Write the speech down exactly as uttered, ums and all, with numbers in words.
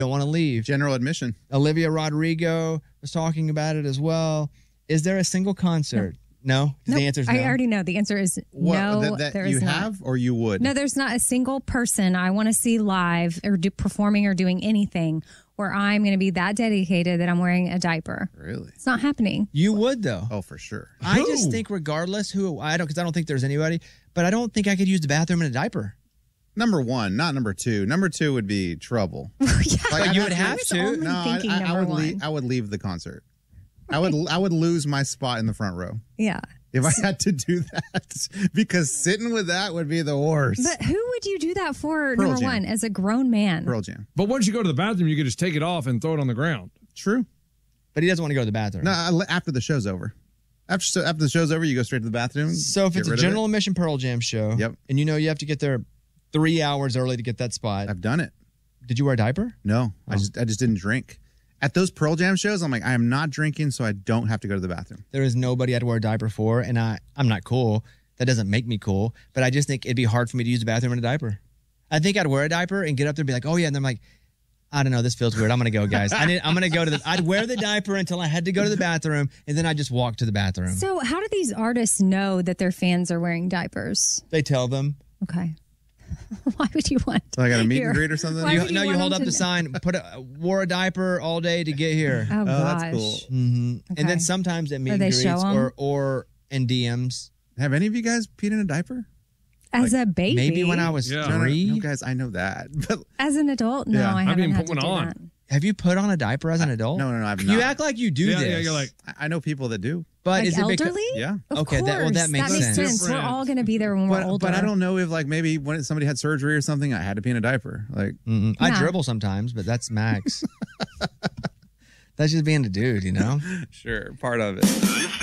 don't want to leave. General admission. Olivia Rodrigo was talking about it as well. Is there a single concert? No? no? Nope. The answer is no. I already know. The answer is What, no. that, that there you is have not. or you would? No, there's not a single person I want to see live or do, performing or doing anything where I'm going to be that dedicated that I'm wearing a diaper. Really? It's not happening. You would, though. Oh, for sure. I just think regardless who, I don't, because I don't think there's anybody, but I don't think I could use the bathroom in a diaper. Number one, not number two. Number two would be trouble. yeah, Like, but I'd you would have I was to. only No, I, thinking I, I number would one. leave, I would leave the concert. I would I would lose my spot in the front row Yeah. if I had to do that, because sitting with that would be the worst. But who would you do that for, Pearl number Jam. one, as a grown man? Pearl Jam. But once you go to the bathroom, you can just take it off and throw it on the ground. True. But he doesn't want to go to the bathroom. No, I- after the show's over. After so- after the show's over, you go straight to the bathroom. So if get it's a rid of general it. admission Pearl Jam show, Yep. and you know you have to get there three hours early to get that spot, I've done it. did you wear a diaper? No, Oh. I just I just didn't drink. At those Pearl Jam shows, I'm like, I am not drinking, so I don't have to go to the bathroom. There is nobody I'd wear a diaper for, and I, I'm not cool. That doesn't make me cool, but I just think it'd be hard for me to use the bathroom in a diaper. I think I'd wear a diaper and get up there and be like, oh yeah, and I'm like, I don't know, this feels weird. I'm gonna go, guys. I need, I'm gonna go to the. I'd wear the diaper until I had to go to the bathroom, and then I just walk to the bathroom. So how do these artists know that their fans are wearing diapers? They tell them. Okay. Why would you want? So I got a meet Here. and greet or something. Why You, would you no, you want hold them up to the know? sign. Put a, wore a diaper all day to get here. Oh, Oh, gosh. that's cool. hmm Okay. And then sometimes at meet Or and they greets show 'em? or or in D Ms. Have any of you guys peed in a diaper? As a baby. Maybe when I was Yeah. No, no, three. no, guys, I know that. But As an adult? No, Yeah. I I've haven't even had put to one do on. that. Have you put on a diaper as an adult? no, no, no, I've You not. act like you do Yeah, this. yeah, you're like, I I know people that do. but Like is it because elderly? Yeah. Of Okay, course. that- well, that makes sense. sense. We're all going to be there when we're But, older. but I don't know if like maybe when somebody had surgery or something, I had to pee in a diaper. Like Mm-mm. I Nah. dribble sometimes, but that's max. That's just being a dude, you know? sure, part of it.